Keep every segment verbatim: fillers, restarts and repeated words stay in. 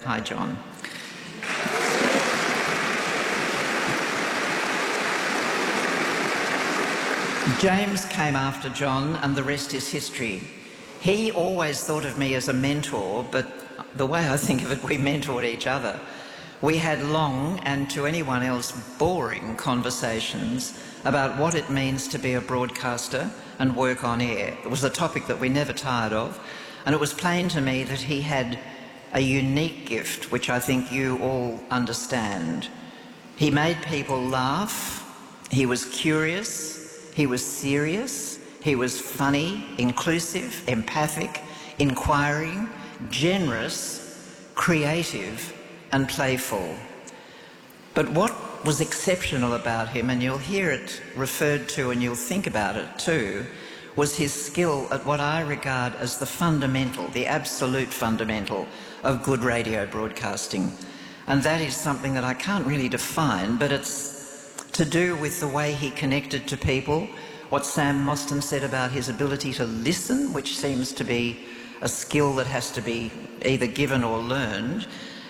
Hi, John. James came after John, and the rest is history. He always thought of me as a mentor, but the way I think of it, we mentored each other. We had long, and to anyone else, boring conversations about what it means to be a broadcaster and work on air. It was a topic that we never tired of, and it was plain to me that he had a unique gift, which I think you all understand. He made people laugh, he was curious, he was serious, he was funny, inclusive, empathic, inquiring, generous, creative, and playful. But what was exceptional about him, and you'll hear it referred to and you'll think about it too, was his skill at what I regard as the fundamental, the absolute fundamental of good radio broadcasting. And that is something that I can't really define, but it's to do with the way he connected to people, what Sam Mostyn said about his ability to listen, which seems to be a skill that has to be either given or learned.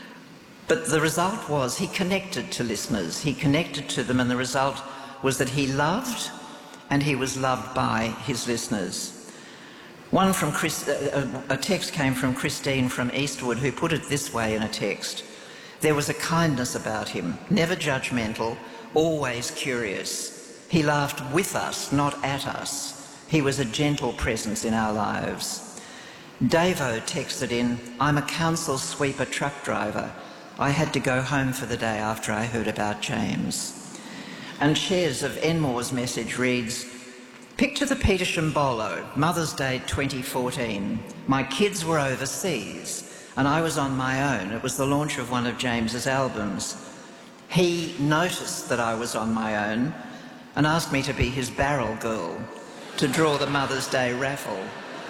But the result was he connected to listeners, he connected to them, and the result was that he loved and he was loved by his listeners. One from Chris, a text came from Christine from Eastwood, who put it this way in a text: there was a kindness about him, never judgmental, always curious. He laughed with us, not at us. He was a gentle presence in our lives. Davo texted in, I'm a council sweeper truck driver. I had to go home for the day after I heard about James. And Shez of Enmore's message reads, picture the Peter Shimbolo, Mother's Day twenty fourteen. My kids were overseas and I was on my own. It was the launch of one of James's albums. He noticed that I was on my own and asked me to be his barrel girl to draw the Mother's Day raffle.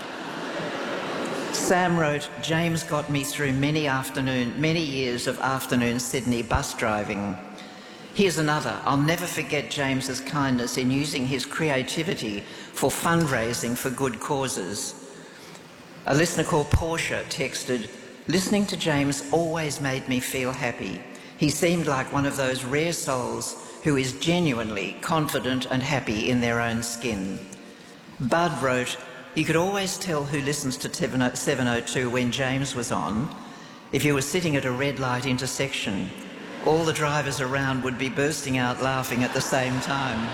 Sam wrote, James got me through many afternoon, many years of afternoon Sydney bus driving. Here's another. I'll never forget James's kindness in using his creativity for fundraising for good causes. A listener called Portia texted, listening to James always made me feel happy. He seemed like one of those rare souls who is genuinely confident and happy in their own skin. Bud wrote, you could always tell who listens to seven oh two when James was on. If you were sitting at a red light intersection, all the drivers around would be bursting out laughing at the same time.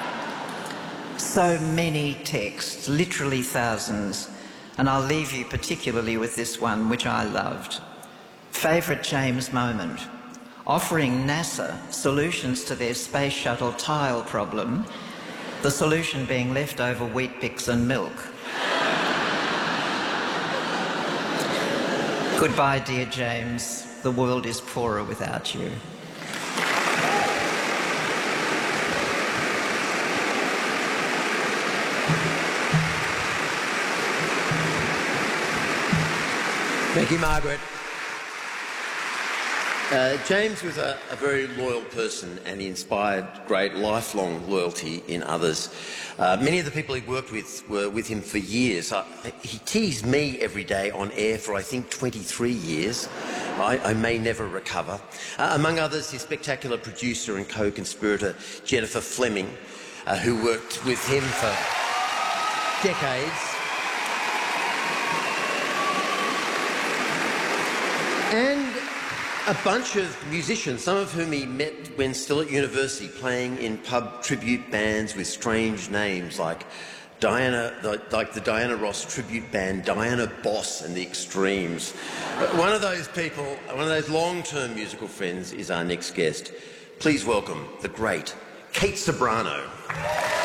So many texts, literally thousands, and I'll leave you particularly with this one, which I loved. Favourite James moment. Offering NASA solutions to their space shuttle tile problem, the solution being leftover wheat bix and milk. Goodbye, dear James. The world is poorer without you. Thank you, Margaret. Uh, James was a, a very loyal person and he inspired great lifelong loyalty in others. Uh, many of the people he worked with were with him for years. Uh, he teased me every day on air for, I think, twenty-three years. I, I may never recover. Uh, among others, his spectacular producer and co-conspirator, Jennifer Fleming, uh, who worked with him for decades. And a bunch of musicians, some of whom he met when still at university, playing in pub tribute bands with strange names like Diana, the, like the Diana Ross tribute band, Diana Boss and the Extremes. One of those people, one of those long-term musical friends is our next guest. Please welcome the great Kate Ceberano.